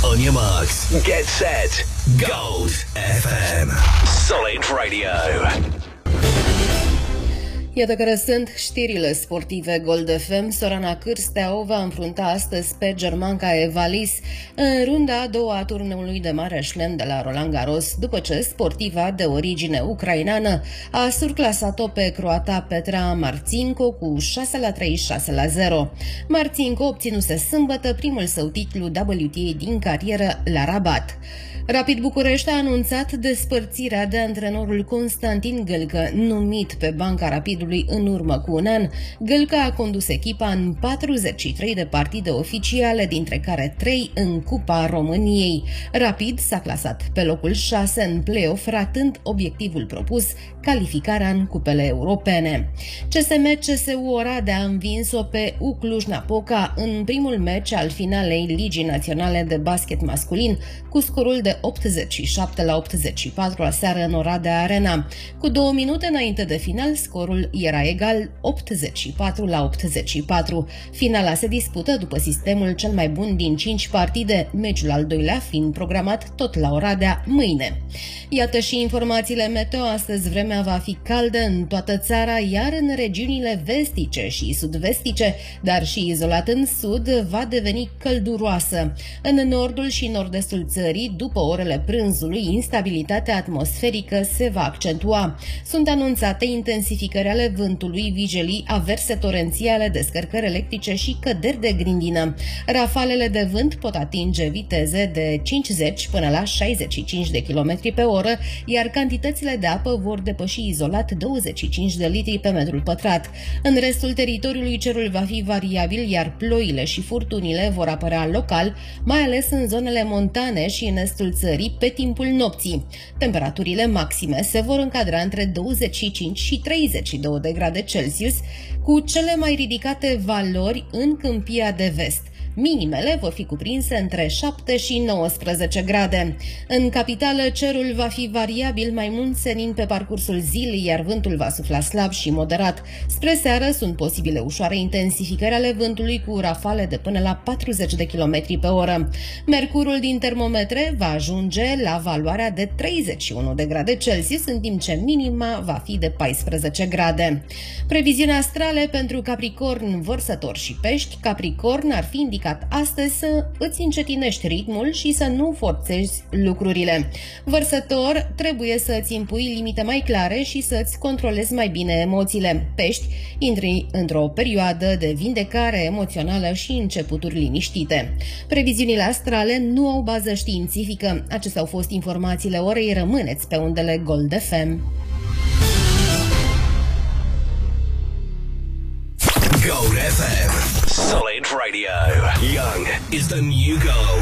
On your marks, get set, Gold FM. Solid Radio. Iată care sunt știrile sportive Gold FM. Sorana Cârstea o va înfrunta astăzi pe germanca Eva Lis în runda a doua a turneului de mare șlem de la Roland Garros, după ce sportiva de origine ucraineană a surclasat-o pe croata Petra Marcinko cu 6-3, 6-0. Marcinko obținuse sâmbătă primul său titlu WTA din carieră la Rabat. Rapid București a anunțat despărțirea de antrenorul Constantin Gâlcă, numit pe banca Rapidului în urmă cu un an. Gâlcă a condus echipa în 43 de partide oficiale, dintre care 3 în Cupa României. Rapid s-a clasat pe locul 6 în play-off, ratând obiectivul propus, calificarea în cupele europene. CSM-CSU Oradea a învins-o pe U Cluj-Napoca în primul meci al finalei Ligii Naționale de Basket Masculin, cu scorul de 87-84 aseară în Oradea Arena. Cu 2 minute înainte de final, scorul era egal, 84-84. Finala se dispută după sistemul cel mai bun din 5 partide, meciul al doilea fiind programat tot la Oradea mâine. Iată și informațiile meteo. Astăzi vremea va fi caldă în toată țara, iar în regiunile vestice și sud-vestice, dar și izolat în sud, va deveni călduroasă. În nordul și nord-estul țării, după orele prânzului, instabilitatea atmosferică se va accentua. Sunt anunțate intensificări ale vântului, vijelii, averse torențiale, descărcări electrice și căderi de grindină. Rafalele de vânt pot atinge viteze de 50 până la 65 de km pe oră, iar cantitățile de apă vor depăși izolat 25 de litri pe metrul pătrat. În restul teritoriului cerul va fi variabil, iar ploile și furtunile vor apărea local, mai ales în zonele montane și în estul țării pe timpul nopții. Temperaturile maxime se vor încadra între 25 și 32 de grade Celsius, cu cele mai ridicate valori în Câmpia de Vest. Minimele vor fi cuprinse între 7 și 19 grade. În capitală, cerul va fi variabil, mai mult senin pe parcursul zilei, iar vântul va sufla slab și moderat. Spre seară sunt posibile ușoare intensificări ale vântului cu rafale de până la 40 de km pe oră. Mercurul din termometre va ajunge la valoarea de 31 de grade Celsius, în timp ce minima va fi de 14 grade. Previziuni astrale pentru Capricorn, Vărsător și Pești. Capricorn ar fi indicat astăzi să îți încetinești ritmul și să nu forțezi lucrurile. Vărsător, trebuie să îți impui limite mai clare și să îți controlezi mai bine emoțiile. Pești, intri într-o perioadă de vindecare emoțională și începuturi liniștite. Previziunile astrale nu au bază științifică. Acestea au fost informațiile orei. Rămâneți pe undele Gold FM. Gold FM. Solid Radio. Young is the new gold.